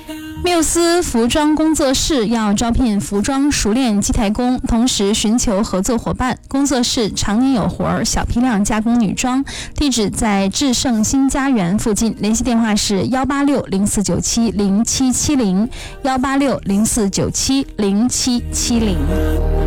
缪斯服装工作室要招聘服装熟练机台工，同时寻求合作伙伴。工作室常年有活，小批量加工女装，地址在至圣新家园附近，联系电话是18604970770，18604970770。